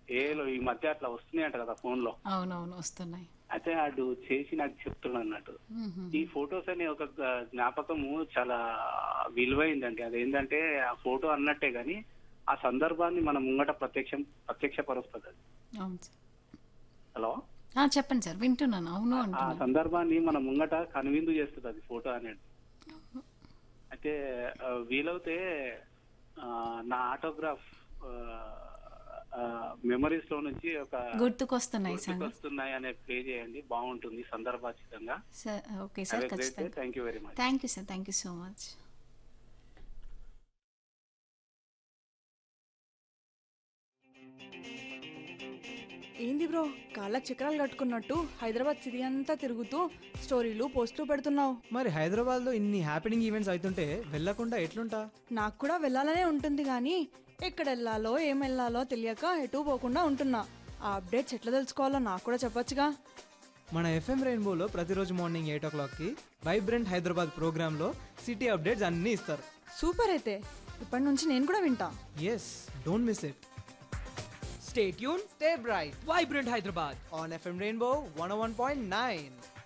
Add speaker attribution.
Speaker 1: ఏలో ఈ మధ్య అట్లా వస్తున్నాయంట కదా ఫోన్ లో.
Speaker 2: అవునవును వస్తున్నాయి.
Speaker 1: అయితే ఆడు చేసి నాకు చెప్తున్నాడు అన్నట్టు.
Speaker 2: మ్మ్.
Speaker 1: ఈ ఫొటోస్ అనే ఒక జ్ఞాపకము చాలా విలువైందండి. అదేంటంటే ఆ ఫోటో అన్నట్టే గాని ఆ సందర్భాన్ని మన ముంగట ప్రత్యక్షపరుస్తుంది అది.
Speaker 2: అవును సార్.
Speaker 1: హలో,
Speaker 2: చెప్పండి సార్, వింటున్నాను. అవును
Speaker 1: ఆ
Speaker 2: అంటున్నాను.
Speaker 1: సందర్భాన్ని మన ముంగట కనువిందు చేస్తుంది అది ఫోటో అనేది. అయితే వీలవుతే నా ఆటోగ్రాఫ్ మెమరీస్ లో నుంచి ఒక
Speaker 2: గుర్తుకొస్తున్నాయి సార్.
Speaker 1: గుర్తుకొస్తున్నాయి అనే ప్లే చేయండి, బాగుంటుంది సందర్భాచితంగా.
Speaker 2: Sir okay
Speaker 1: have
Speaker 2: sir,
Speaker 1: a great day.
Speaker 2: ఖచ్చితంగా.
Speaker 1: Thank you very much.
Speaker 2: Thank you sir, thank you so much.
Speaker 3: ఏంది బ్రో, కాళ్ళకి చక్రాలు కట్టుకున్నట్టు హైదరాబాద్ సిటీ అంతా తిరుగుతూ స్టోరీలు పోస్టులు పెడుతున్నావు?
Speaker 4: మరి హైదరాబాద్ లో ఇన్ని హ్యాపెనింగ్ ఈవెంట్స్ అవుతుంటే వెళ్ళకుండా ఎట్లుంటా?
Speaker 3: నాకు కూడా వెళ్ళాలనే ఉంటుంది కానీ ఎక్కడ వెళ్ళాలో ఏం వెళ్ళాలో తెలియక ఎటు పోకుండా ఉంటున్నా. ఆ అప్డేట్స్ ఎట్లా తెలుసుకోవాలో నాకు కూడా చెప్పొచ్చుగా.
Speaker 4: మన ఎఫ్ఎం రెయిన్బోలో ప్రతిరోజు మార్నింగ్ 8 o'clockకి వైబ్రెంట్ హైదరాబాద్ ప్రోగ్రాంలో సిటీ అప్డేట్స్ అన్నీ ఇస్తారు.
Speaker 3: సూపర్, అయితే ఇప్పటి నుంచి నేను కూడా వింటా.
Speaker 4: Yes, don't miss it.
Speaker 5: Stay tuned,
Speaker 4: Stay bright
Speaker 5: Vibrant Hyderabad.
Speaker 4: on FM Rainbow 101.9.